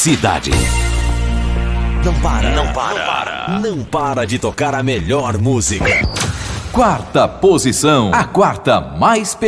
cidade. Não para de tocar a melhor música. Quarta posição, a quarta mais